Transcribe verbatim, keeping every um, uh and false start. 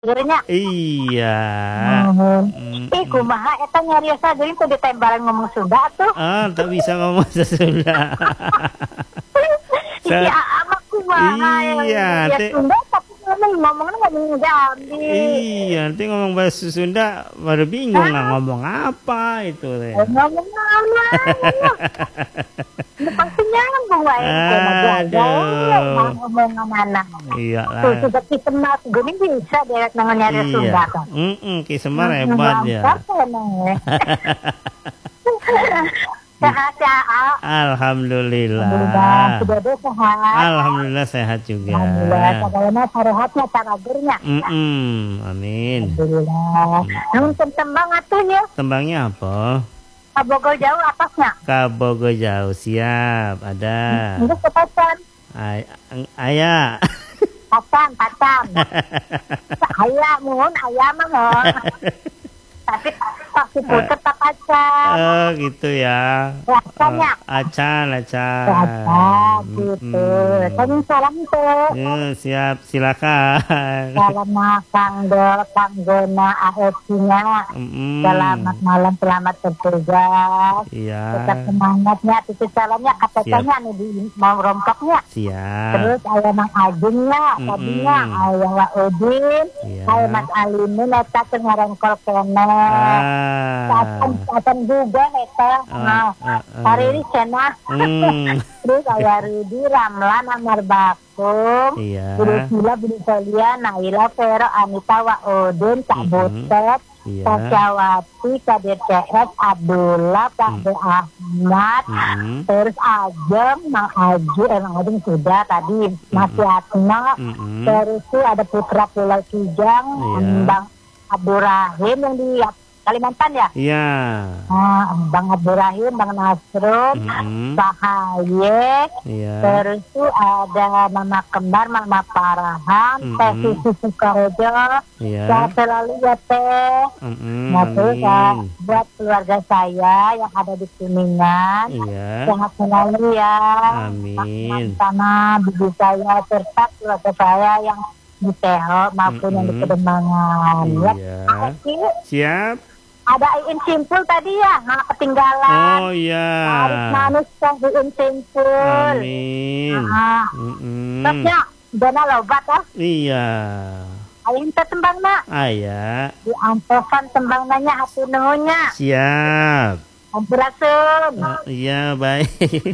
Sebenarnya Iya. mhm. Ih, Mhm. kumaha eta nyariosna geuning kudu tembalan ngomong Sunda atuh. Ah, tak bisa ngomong se-Sunda. Ih, Set Aa mah kumaha iya, nyarios te Sunda tapi ngomong ngomongna ngomong Jambi. Iya, nanti ngomong bahasa Sunda baru bingung nah Hah? ngomong apa itu teh. Eh, ngomong naon. Nu pasti nyambung wae engke mah gagal we mah Aduh. ngomonganna. Tuh Iyalah. coba Ki Semar geuning bisa derek nangon nyarios Iya, Sunda tah. mhm, Ki Semar Mhm, hebat dia. mantap keneh. Git Sehat ya, A? Alhamdulillah, si Alhamdulillah. Dede sehat? Alhamdulillah sehat juga. Alhamdulillah, sagalana sarehatna caragernya. Mhm, amin. Alhamdulillah. Mhm. Nuntun tembang atuh ye. Tembangnya apa? Kabogo jauh apasnya? Kabogo jauh, siap, ada. Enggeus teu pacan. Ay eng aya. Pacan, pacan. Aya mun, aya mah moh. Tapi pasti puter tak pacan. Oh, gitu ya. Acan Oh, nya? acan acan. Acan, gitu. Mhm. Tadi salam teh. Yo, siap, silakan. Salamna Kang Do, Kang Gona, A F C-nya. Selamat Mhm. malam, selamat bertugas. Tetap Iya. semangatnya, titip salamnya K T P-nya Siap. nih di mau rompoknya. Siap. Terus aya Mang Ajengnya, tadinya Mhm. aya Wak Udin, aya Iya. Mas Alimin eta teu ngarengkol keneh. Acan Ah. acan juga eta. Oh, Nah, heeh. hareureus cenah. Mmm. Terus aya Rudi, Ramlan, Amar Bakung, Buru Iya. Sila, Buru Solia, Naila, Vero, Anita, Wak Udin, Cak Mhm. Butet, Iya. Satyawati, K D C S, Abdullah, Pak Mmm. D. Ahmad, Mhm. terus Ajeng, Mang Aju, eh Mang Ajeng sudah tadi, Mas Mhm. Yatno, Mhm. terus tuh ada Putra Pulau Kijang, Iya. Bang Abdurrahim yang di Kalimantan ya? Iya. Nah, Bang Abdurrahim, Bang Nasrun, Mhm. Pak Haye, Iya. terus tuh ada Mama Kembar, Mama Parahan, Teh Mhm. Susi Sukorejo, sehat Iya. selalu ya Teh. Mhm, Nah terus uh, amin. buat keluarga saya yang ada di Kuningan, Iya. sehat selalu ya. Amin. Sama bibi saya serta keluarga saya yang di Teho maupun yang di Mhm. Pedemangan. Ya, Iya. makasih. Siap. Ada Iin Simpul tadi ya, nggak ketinggalan. Oh, iya. Laris manis kan Iin Simpul. Amin. Nah, Mhm. terusnya dana lobat ah. Iya. Ayo minta tembangna. Aya. Di amplofan tembangnanya hati nuhunnya. Siap. Ampurasun. Oh, iya, baik.